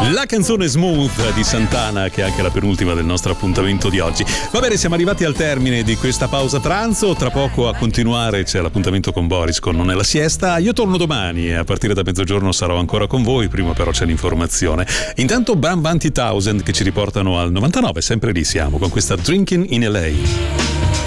La canzone Smooth di Santana, che è anche la penultima del nostro appuntamento di oggi. Va bene, siamo arrivati al termine di questa pausa pranzo. Tra poco a continuare c'è l'appuntamento con Boris con Non è la siesta. Io torno domani e a partire da mezzogiorno sarò ancora con voi. Prima però c'è l'informazione. Intanto Bam Banty Thousand che ci riportano al 99. Sempre lì siamo con questa Drinking in LA.